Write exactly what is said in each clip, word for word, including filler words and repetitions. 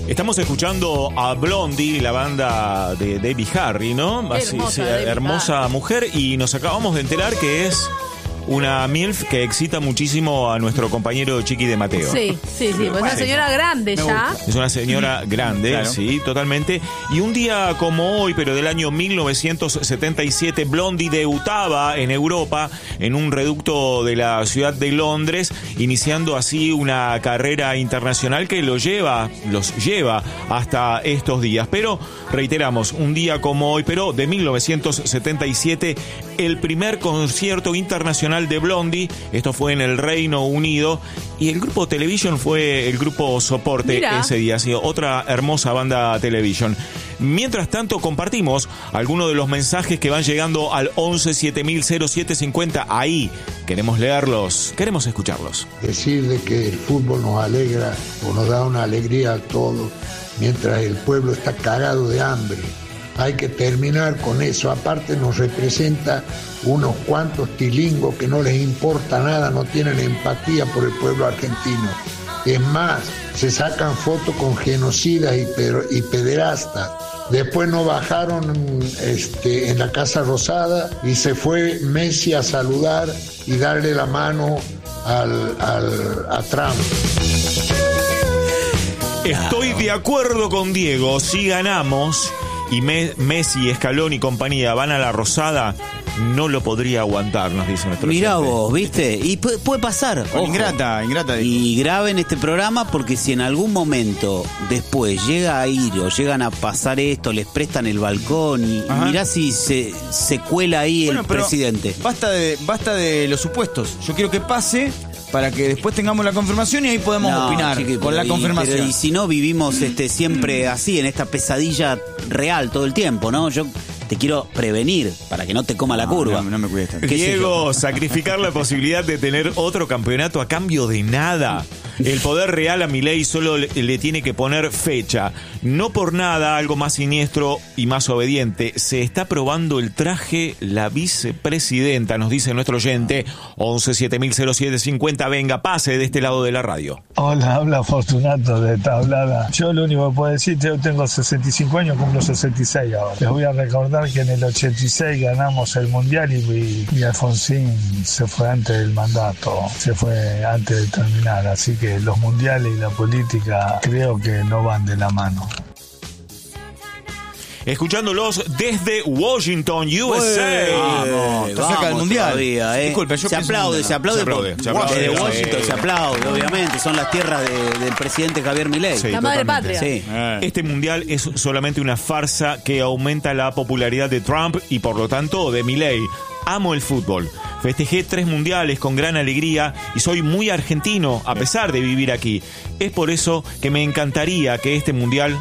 Estamos escuchando a Blondie, la banda de Debbie Harry, ¿no? Así, hermosa, sí, Debbie hermosa Harry. mujer, y nos acabamos de enterar que es una MILF que excita muchísimo a nuestro compañero Chiqui de Mateo. Sí, sí, sí, pues es una señora grande ya. Es una señora grande, Claro. sí, totalmente. Y un día como hoy, pero del año mil novecientos setenta y siete, Blondie debutaba en Europa en un reducto de la ciudad de Londres, iniciando así una carrera internacional que lo lleva, los lleva hasta estos días. Pero reiteramos, un día como hoy, pero de mil novecientos setenta y siete, el primer concierto internacional de Blondie. Esto fue en el Reino Unido, y el grupo Television fue el grupo soporte. Mirá. Ese día. Ha sido otra hermosa banda Television. Mientras tanto, compartimos algunos de los mensajes que van llegando al once siete mil cero siete cincuenta. Ahí queremos leerlos, queremos escucharlos. Decir de que el fútbol nos alegra o nos da una alegría a todos mientras el pueblo está cagado de hambre. Hay que terminar con eso. Aparte nos representa unos cuantos tilingos que no les importa nada, no tienen empatía por el pueblo argentino. Es más, se sacan fotos con genocidas y, per- y pederastas. Después no bajaron este, en la Casa Rosada y se fue Messi a saludar y darle la mano al, al, a Trump. Estoy de acuerdo con Diego. Si ganamos y Me- Messi, Scaloni y compañía van a la Rosada, no lo podría aguantar, nos dice nuestro Mirá oyente. vos, ¿viste? Y puede, puede pasar. Ojo. Ingrata, ingrata. Y graben este programa, porque si en algún momento después llega a ir o llegan a pasar esto, les prestan el balcón y, y Ajá. mirá si se, se cuela ahí Bueno, el pero presidente. Basta de, basta de los supuestos. Yo quiero que pase para que después tengamos la confirmación y ahí podemos No, opinar chiqui, con pero la y- confirmación. pero y si no, vivimos este siempre así, en esta pesadilla real todo el tiempo, ¿no? Yo te quiero prevenir para que no te coma la No, curva. no, no me cuides tanto. ¿Qué sé Diego, sacrificar la posibilidad de tener otro campeonato a cambio de nada. El poder real a Milei solo le, le tiene que poner fecha. No por nada, algo más siniestro y más obediente. Se está probando el traje la vicepresidenta, nos dice nuestro oyente. once siete mil cero siete cincuenta. Venga, pase de este lado de la radio. Hola, habla Fortunato de Tablada. Yo lo único que puedo decir, yo tengo sesenta y cinco años, cumplo sesenta y seis ahora. Les voy a recordar que en el ochenta y seis ganamos el Mundial y, y Alfonsín se fue antes del mandato, se fue antes de terminar, así que los mundiales y la política creo que no van de la mano. Escuchándolos desde Washington, U S A. Vamos, está cerca del Mundial. Todavía, ¿eh? Disculpe, yo se pienso aplaude, en- se aplaude, Se aplaude, por- se aplaude. desde Sí. Washington se aplaude, obviamente. Son las tierras de- del presidente Javier Milei. Sí, La madre totalmente. patria. Sí. Eh. Este mundial es solamente una farsa que aumenta la popularidad de Trump y por lo tanto de Milei. Amo el fútbol. Festejé tres mundiales con gran alegría y soy muy argentino a pesar de vivir aquí. Es por eso que me encantaría que este mundial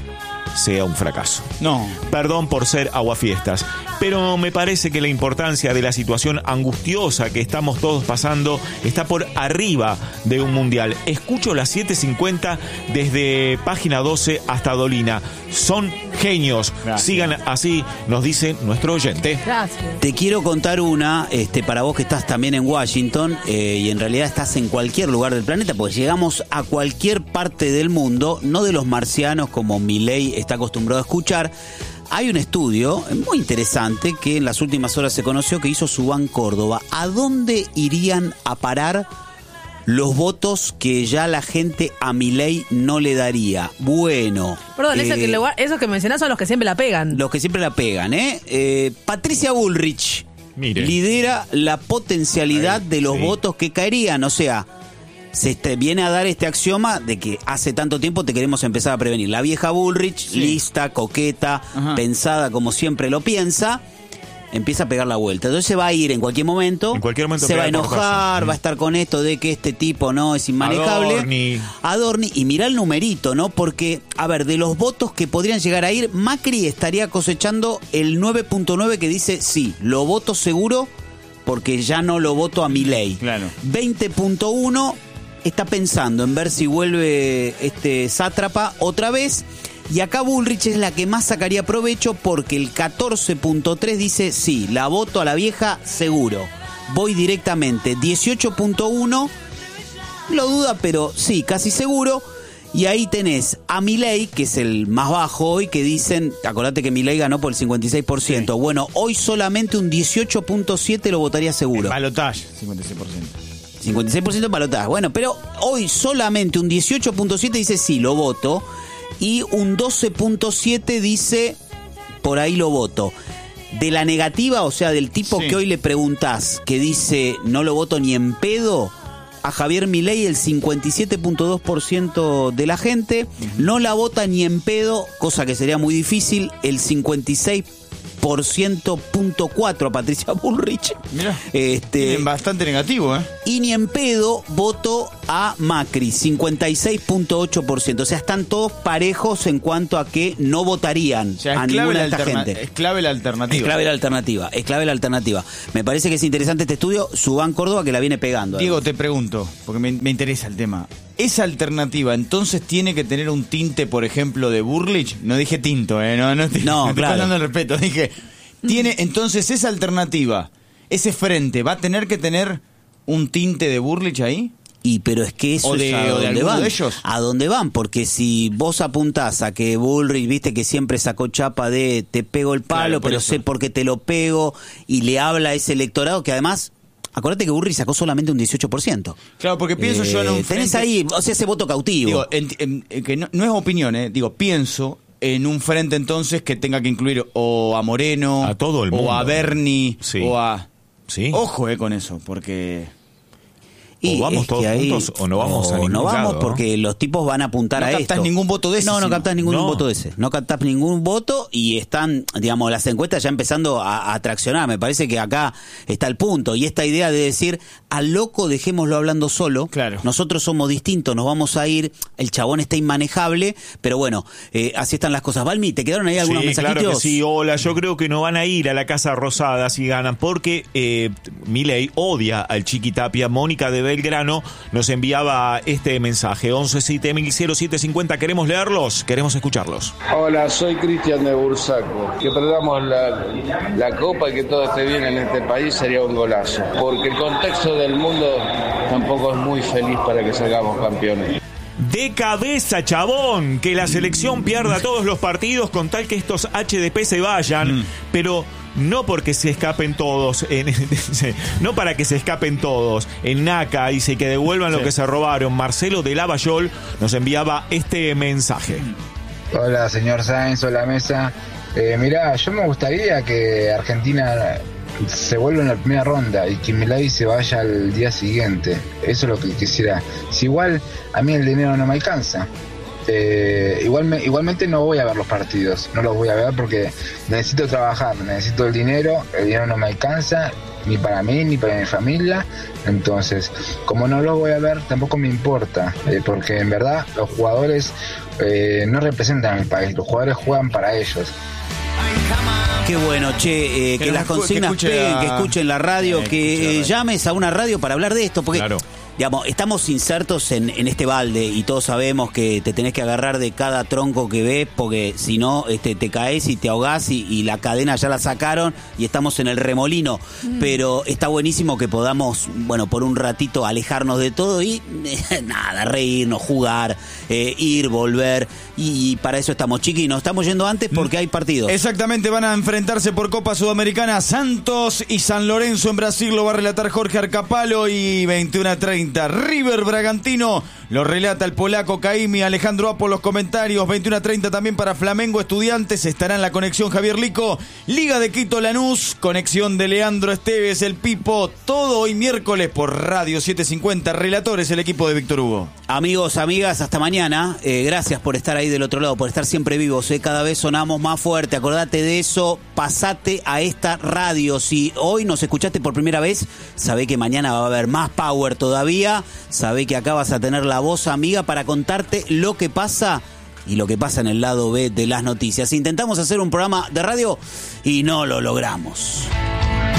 sea un fracaso. No. Perdón por ser aguafiestas, pero me parece que la importancia de la situación angustiosa que estamos todos pasando está por arriba de un mundial. Escucho las siete cincuenta desde página doce hasta Dolina. Son genios. Gracias. Sigan así, nos dice nuestro oyente. Gracias. Te quiero contar una, este, para vos que estás también en Washington, eh, y en realidad estás en cualquier lugar del planeta, porque llegamos a cualquier parte del mundo, no de los marcianos como Milei está acostumbrado a escuchar. Hay un estudio muy interesante que en las últimas horas se conoció, que hizo Subán Córdoba. ¿A dónde irían a parar los votos que ya la gente a Milei no le daría? Bueno. Perdón, eh, eso que lugar- esos que mencionás son los que siempre la pegan. los que siempre la pegan, ¿eh? Eh, Patricia Bullrich Mire. lidera la potencialidad Ahí, de los sí. votos que caerían. O sea, se este- viene a dar este axioma de que hace tanto tiempo te queremos empezar a prevenir. La vieja Bullrich, lista, coqueta, Ajá. pensada como siempre lo piensa, empieza a pegar la vuelta. Entonces se va a ir en cualquier momento, En cualquier momento se va a pega el enojar, portazo. va a estar con esto de que este tipo no es inmanejable. Adorni. Adorni, y mirá el numerito, ¿no? Porque, a ver, de los votos que podrían llegar a ir, Macri estaría cosechando el nueve punto nueve que dice, sí, lo voto seguro porque ya no lo voto a Milei. Claro. veinte punto uno está pensando en ver si vuelve este sátrapa otra vez. Y acá Bullrich es la que más sacaría provecho porque el catorce punto tres dice, sí, la voto a la vieja seguro. Voy directamente. dieciocho punto uno lo duda, pero sí, casi seguro. Y ahí tenés a Milei, que es el más bajo hoy, que dicen, acordate que Milei ganó por el cincuenta y seis por ciento. Sí. Bueno, hoy solamente un dieciocho punto siete por ciento lo votaría seguro. Balotage, cincuenta y seis por ciento. cincuenta y seis por ciento balotage. Bueno, pero hoy solamente un dieciocho punto siete por ciento dice sí, lo voto. Y un doce punto siete por ciento dice por ahí lo voto. De la negativa, o sea, del tipo sí. que hoy le preguntás, que dice no lo voto ni en pedo, a Javier Milei el cincuenta y siete punto dos por ciento de la gente no la vota ni en pedo, cosa que sería muy difícil, el cincuenta y seis por ciento punto cuatro a Patricia Bullrich. Mirá, este, bastante negativo, ¿eh? Y ni en pedo voto a Macri, cincuenta y seis punto ocho por ciento. O sea, están todos parejos en cuanto a que no votarían o sea, a ninguna de esta alterna- gente. Es clave la alternativa. Es clave la alternativa, es clave la alternativa. Me parece que es interesante este estudio, Subán Córdoba, que la viene pegando. Diego, además. te pregunto, porque me, me interesa el tema. ¿Esa alternativa entonces tiene que tener un tinte, por ejemplo, de Bullrich? No dije tinto, ¿eh? No, no, te, no, no te claro. estoy dando el respeto. Dije, tiene entonces esa alternativa, ese frente, ¿va a tener que tener un tinte de Bullrich ahí? Y pero es que eso o de, es a o de dónde van. De ellos. ¿A dónde van? Porque si vos apuntás a que Bullrich, viste que siempre sacó chapa de te pego el palo, Claro, por pero eso. sé por qué te lo pego, y le habla a ese electorado que además, acuérdate que Bullrich sacó solamente un dieciocho por ciento. Claro, porque pienso Eh, yo en un Tenés frente... ahí, o sea, ese voto cautivo. Digo, en- en- en- que no, no es opinión, ¿eh? Digo, pienso en un frente entonces que tenga que incluir o a Moreno, A todo el mundo. o a Bernie, Sí. o a... Sí. Ojo, eh, con eso, porque... Y o vamos es que todos ahí- juntos o no vamos a o ningún no vamos lado, ¿no? porque los tipos van a apuntar No a captás esto. ningún voto de ese, No, no sino- captás ningún No. voto de ese. No captás ningún voto y están, digamos, las encuestas ya empezando a, a traccionar. Me parece que acá está el punto. Y esta idea de decir, al loco dejémoslo hablando solo. Claro. Nosotros somos distintos, nos vamos a ir. El chabón está inmanejable, pero bueno, eh, así están las cosas. Valmi, ¿te quedaron ahí algunos Sí, mensajitos? claro que sí. Hola, yo creo que no van a ir a la Casa Rosada si ganan, porque eh, Milei odia al Chiqui Tapia. Mónica de Belgrano nos enviaba este mensaje: once siete mil siete cincuenta. ¿Queremos leerlos? Queremos escucharlos. Hola, soy Cristian de Bursaco. Que perdamos la, la copa y que todo esté bien en este país sería un golazo, porque el contexto del mundo tampoco es muy feliz para que salgamos campeones. De cabeza, chabón, que la selección pierda todos los partidos con tal que estos H D P se vayan, mm. pero no porque se escapen todos, en, no para que se escapen todos. En Naca dice que devuelvan sí. lo que se robaron. Marcelo de Lavallol nos enviaba este mensaje. Hola, señor Sáenz, hola mesa. Eh, mirá, yo me gustaría que Argentina se vuelva en la primera ronda y que Milei se vaya al día siguiente. Eso es lo que quisiera. Si igual a mí el dinero no me alcanza. Eh, igual me, igualmente no voy a ver los partidos, no los voy a ver porque necesito trabajar, necesito el dinero, el dinero no me alcanza ni para mí ni para mi familia, entonces como no los voy a ver tampoco me importa, eh, porque en verdad los jugadores eh, no representan al país, los jugadores juegan para ellos. Qué bueno, che, eh, que, que las consignas que peguen, a... que escuchen la radio, eh, que eh, llames a una radio para hablar de esto, porque claro. digamos, estamos insertos en, en este balde y todos sabemos que te tenés que agarrar de cada tronco que ves, porque si no este, te caes y te ahogás y, y la cadena ya la sacaron y estamos en el remolino. Mm. Pero está buenísimo que podamos, bueno, por un ratito alejarnos de todo y eh, nada, reírnos, jugar, eh, ir, volver. Y, y para eso estamos, chiqui, nos estamos yendo antes porque hay partidos. Exactamente, van a enfrentarse por Copa Sudamericana Santos y San Lorenzo en Brasil, lo va a relatar Jorge Arcapalo, y veintiuno a treinta River Bragantino, lo relata el polaco Caimi, Alejandro Apo los comentarios. Veintiuno a treinta también para Flamengo Estudiantes, estará en la conexión Javier Lico. Liga de Quito Lanús, conexión de Leandro Esteves, el Pipo, todo hoy miércoles por Radio setecientos cincuenta, relatores el equipo de Víctor Hugo. Amigos, amigas, hasta mañana. Eh, gracias por estar ahí del otro lado, por estar siempre vivos. Eh. Cada vez sonamos más fuerte. Acordate de eso. Pasate a esta radio. Si hoy nos escuchaste por primera vez, sabé que mañana va a haber más power todavía. Sabé que acá vas a tener la voz amiga para contarte lo que pasa y lo que pasa en el lado B de las noticias. Intentamos hacer un programa de radio y no lo logramos.